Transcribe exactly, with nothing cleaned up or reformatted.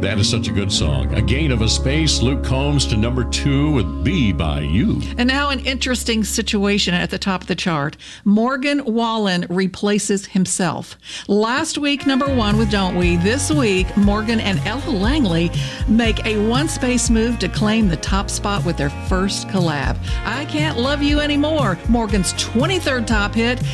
That is such a good song. A Gain of a Space, Luke Combs to number two with Be By You. And now an interesting situation at the top of the chart. Morgan Wallen replaces himself. Last week, number one with Don't We. This week, Morgan and Ella Langley make a one-space move to claim the top spot with their first collab. I Can't Love You Anymore, Morgan's twenty-third top hit,